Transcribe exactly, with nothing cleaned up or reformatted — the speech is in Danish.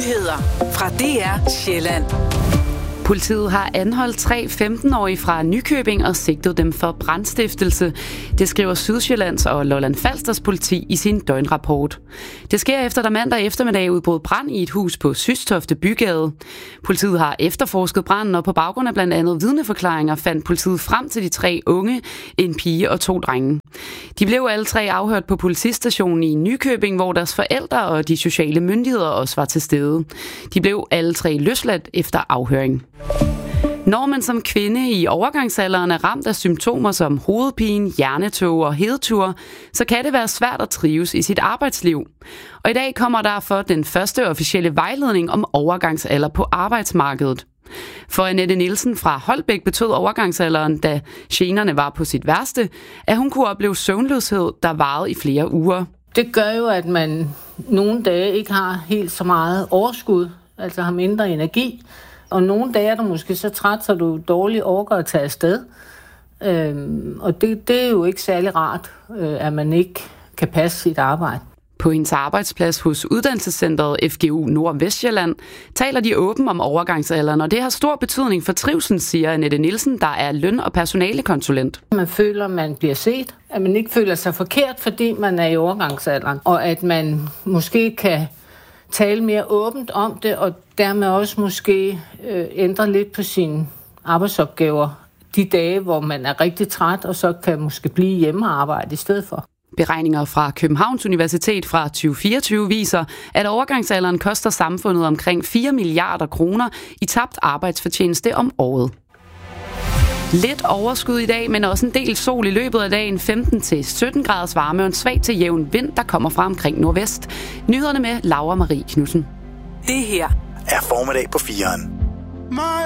Nyheder fra D R Sjælland. Politiet har anholdt tre femten-årige fra Nykøbing og sigtet dem for brandstiftelse. Det skriver Sydsjællands og Lolland Falsters politi i sin døgnrapport. Det sker efter, der mandag eftermiddag udbrød brand i et hus på Systofte Bygade. Politiet har efterforsket branden, og på baggrund af blandt andet vidneforklaringer fandt politiet frem til de tre unge, en pige og to drenge. De blev alle tre afhørt på politistationen i Nykøbing, hvor deres forældre og de sociale myndigheder også var til stede. De blev alle tre løsladt efter afhøring. Når man som kvinde i overgangsalderen er ramt af symptomer som hovedpine, hjernetog og hedeture, så kan det være svært at trives i sit arbejdsliv. Og i dag kommer derfor den første officielle vejledning om overgangsalder på arbejdsmarkedet. For Annette Nielsen fra Holbæk betød overgangsalderen, da generne var på sit værste, at hun kunne opleve søvnløshed, der varede i flere uger. Det gør jo, at man nogle dage ikke har helt så meget overskud, altså har mindre energi. Og nogle dage er du måske så træt, så du dårligt overgår at tage afsted. Øhm, og det, det er jo ikke særlig rart, øh, at man ikke kan passe sit arbejde. På hendes arbejdsplads hos uddannelsescentret F G U Nordvestjylland taler de åbent om overgangsalderen, og det har stor betydning for trivslen, siger Annette Nielsen, der er løn- og personalekonsulent. Man føler, at man bliver set, at man ikke føler sig forkert, fordi man er i overgangsalderen, og at man måske kan tale mere åbent om det, og dermed også måske øh, ændre lidt på sine arbejdsopgaver de dage, hvor man er rigtig træt, og så kan måske blive hjemme og arbejde i stedet for. Beregninger fra Københavns Universitet fra tyve fireogtyve viser, at overgangsalderen koster samfundet omkring fire milliarder kroner i tabt arbejdsfortjeneste om året. Lidt overskud i dag, men også en del sol i løbet af dagen. femten til sytten graders varme og en svag til jævn vind, der kommer fra omkring nordvest. Nyhederne med Laura Marie Knudsen. Det her er formiddag på fireren.